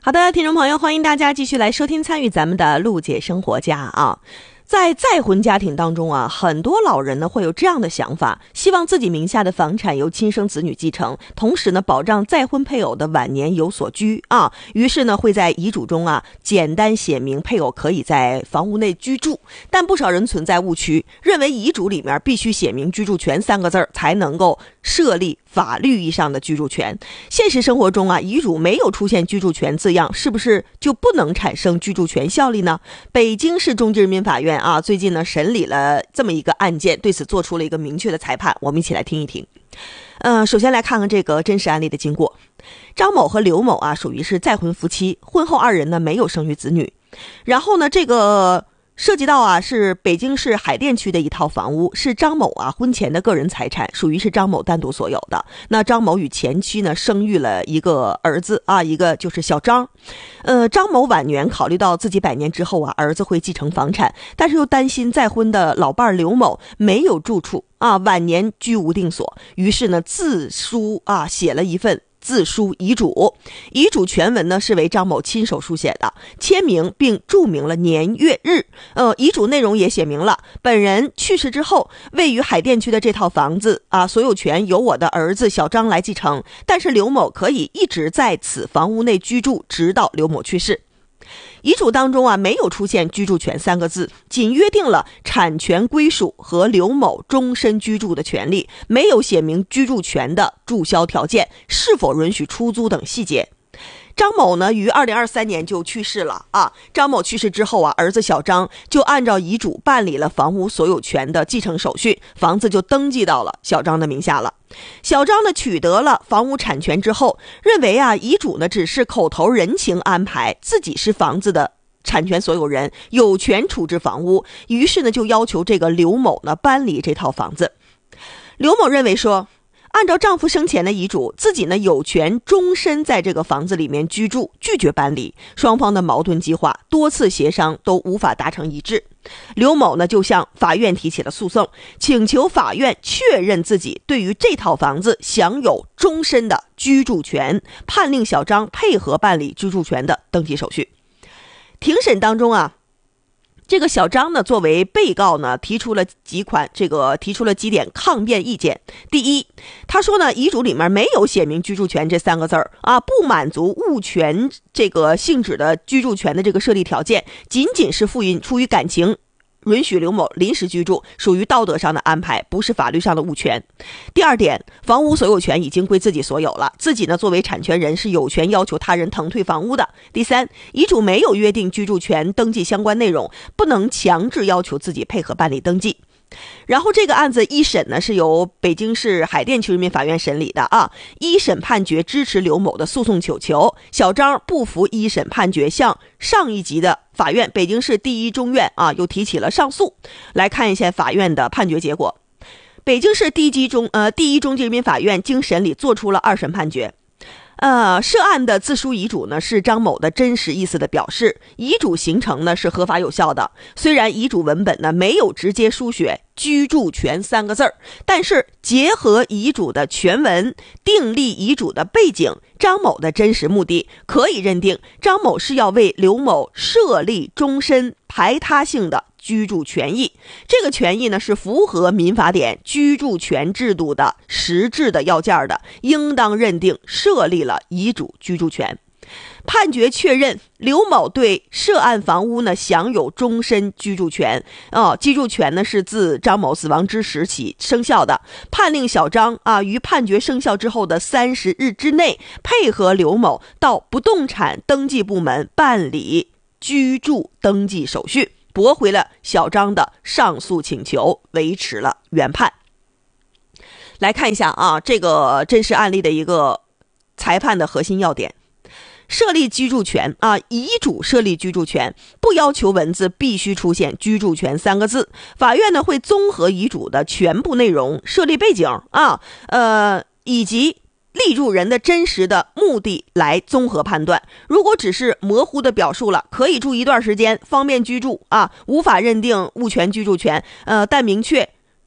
好的，听众朋友，欢迎大家继续来收听参与咱们的陆姐生活家啊。在再婚家庭当中啊，很多老人呢会有这样的想法，希望自己名下的房产由亲生子女继承，同时呢保障再婚配偶的晚年有所居啊。于是呢会在遗嘱中啊简单写明配偶可以在房屋内居住，但不少人存在误区，认为遗嘱里面必须写明居住权3个字才能够设立法律意义上的居住权。现实生活中啊，遗嘱没有出现居住权字样，是不是就不能产生居住权效力呢？北京市中级人民法院最近呢审理了这么一个案件，对此做出了一个明确的裁判，我们一起来听一听。首先来看看这个真实案例的经过。张某和刘某属于是再婚夫妻，婚后2人呢没有生育子女。然后呢，这个涉及到是北京市海淀区的一套房屋，是张某婚前的个人财产，属于是张某单独所有的。那张某与前妻呢生育了一个儿子一个就是小张。张某晚年考虑到自己100年之后儿子会继承房产，但是又担心再婚的老伴刘某没有住处晚年居无定所，于是呢自书写了一份自书遗嘱。遗嘱全文呢是为张某亲手书写的，签名并注明了年月日。遗嘱内容也写明了本人去世之后，位于海淀区的这套房子所有权由我的儿子小张来继承，但是刘某可以一直在此房屋内居住，直到刘某去世。遗嘱当中没有出现居住权3个字，仅约定了产权归属和刘某终身居住的权利，没有写明居住权的注销条件，是否允许出租等细节。张某呢于2023年就去世了张某去世之后儿子小张就按照遗嘱办理了房屋所有权的继承手续，房子就登记到了小张的名下了。小张呢取得了房屋产权之后，认为遗嘱呢只是口头人情安排，自己是房子的产权所有人，有权处置房屋，于是呢就要求这个刘某呢搬离这套房子。刘某认为说，按照丈夫生前的遗嘱，自己呢有权终身在这个房子里面居住，拒绝搬离。双方的矛盾激化，多次协商都无法达成一致。刘某呢就向法院提起了诉讼，请求法院确认自己对于这套房子享有终身的居住权，判令小张配合办理居住权的登记手续。庭审当中这个小张呢作为被告呢提出了几点抗辩意见。第一，他说呢遗嘱里面没有写明居住权这3个字不满足物权这个性质的居住权的这个设立条件，仅仅是出于感情允许刘某临时居住，属于道德上的安排，不是法律上的物权。第二点，房屋所有权已经归自己所有了，自己呢作为产权人是有权要求他人腾退房屋的。第三，遗嘱没有约定居住权登记相关内容，不能强制要求自己配合办理登记。然后这个案子一审呢是由北京市海淀区人民法院审理的一审判决支持刘某的诉讼请求，小张不服一审判决，向上一级的法院北京市第一中院又提起了上诉。来看一下法院的判决结果。北京市第一中级人民法院经审理做出了2审判决。涉案的自书遗嘱呢是张某的真实意思的表示，遗嘱形成呢是合法有效的。虽然遗嘱文本呢没有直接书写居住权3个字，但是结合遗嘱的全文，订立遗嘱的背景，张某的真实目的，可以认定张某是要为刘某设立终身排他性的居住权益。这个权益呢是符合民法典居住权制度的实质的要件的，应当认定设立了遗嘱居住权。判决确认刘某对涉案房屋呢享有终身居住权居住权呢是自张某死亡之时起生效的，判令小张于判决生效之后的30日之内，配合刘某到不动产登记部门办理居住登记手续，驳回了小张的上诉请求，维持了原判。来看一下这个真实案例的一个裁判的核心要点。设立居住权遗嘱设立居住权，不要求文字必须出现居住权3个字。法院呢会综合遗嘱的全部内容、设立背景以及立住人的真实的目的来综合判断。如果只是模糊的表述了可以住一段时间，方便居住无法认定物权居住权但明确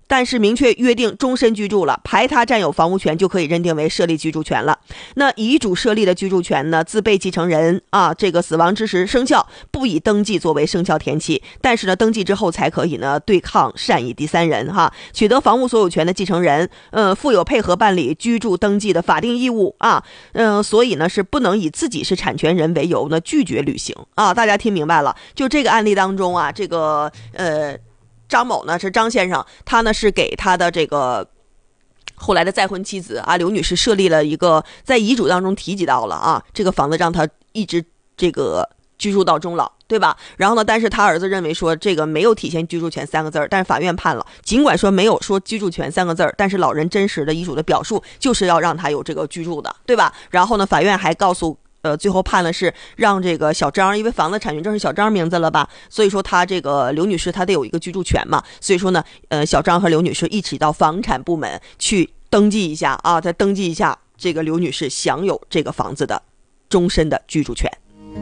但是明确约定终身居住了，排他占有房屋权就可以认定为设立居住权了。那遗嘱设立的居住权呢，自被继承人这个死亡之时生效，不以登记作为生效天期，但是呢登记之后才可以呢对抗善意第三人取得房屋所有权的继承人负有配合办理居住登记的法定义务所以呢是不能以自己是产权人为由呢拒绝履行大家听明白了？就这个案例当中这个张某呢是张先生，他呢是给他的这个后来的再婚妻子刘女士设立了一个，在遗嘱当中提及到了这个房子让他一直这个居住到终老，对吧？然后呢，但是他儿子认为说这个没有体现居住权3个字，但是法院判了，尽管说没有说居住权3个字，但是老人真实的遗嘱的表述就是要让他有这个居住的，对吧？然后呢，法院还告诉最后判了是让这个小张，因为房子产权证是小张名字了吧，所以说他这个刘女士她得有一个居住权嘛，所以说呢小张和刘女士一起到房产部门去登记一下再登记一下这个刘女士享有这个房子的终身的居住权。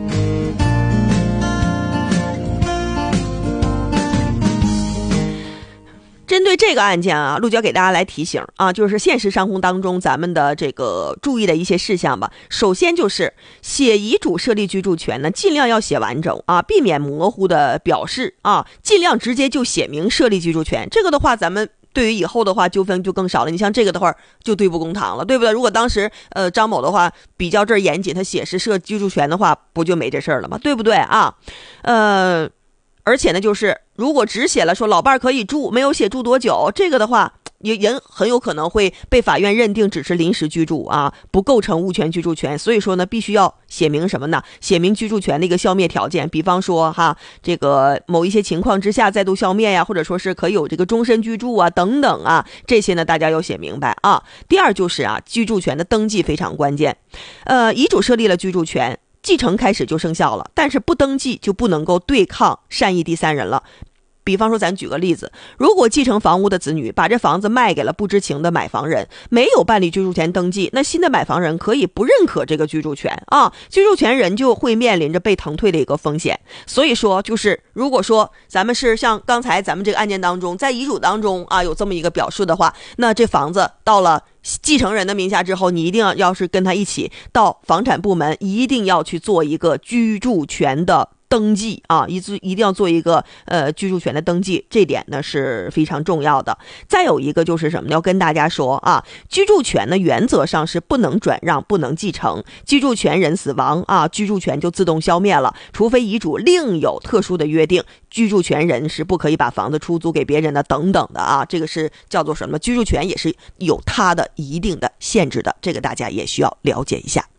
针对这个案件陆姐给大家来提醒就是现实生活当中咱们的这个注意的一些事项吧。首先就是写遗嘱设立居住权呢，尽量要写完整避免模糊的表示尽量直接就写明设立居住权。这个的话，咱们对于以后的话纠纷就更少了。你像这个的话就对簿公堂了，对不对？如果当时张某的话比较这儿严谨，他写是设居住权的话，不就没这事儿了吗？对不对而且呢，就是如果只写了说老伴儿可以住，没有写住多久，这个的话人很有可能会被法院认定只是临时居住不构成物权居住权。所以说呢，必须要写明什么呢？写明居住权的一个消灭条件，比方说这个某一些情况之下再度消灭呀，或者说是可以有这个终身居住等等这些呢大家要写明白第二就是居住权的登记非常关键。遗嘱设立了居住权，继承开始就生效了，但是不登记就不能够对抗善意第三人了。比方说咱举个例子，如果继承房屋的子女把这房子卖给了不知情的买房人，没有办理居住权登记，那新的买房人可以不认可这个居住权居住权人就会面临着被腾退的一个风险。所以说就是如果说咱们是像刚才咱们这个案件当中，在遗嘱当中有这么一个表述的话，那这房子到了继承人的名下之后，你一定要是跟他一起到房产部门，一定要去做一个居住权的登记一定要做一个居住权的登记，这点呢是非常重要的。再有一个就是什么呢？要跟大家说居住权呢原则上是不能转让，不能继承，居住权人死亡居住权就自动消灭了，除非遗嘱另有特殊的约定，居住权人是不可以把房子出租给别人的等等的这个是叫做什么？居住权也是有它的一定的限制的，这个大家也需要了解一下。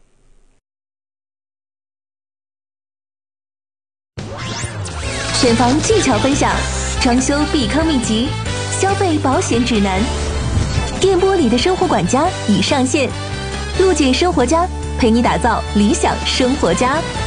选房技巧分享，装修避坑秘籍，消费保险指南。电波里的生活管家已上线，陆姐生活家陪你打造理想生活家。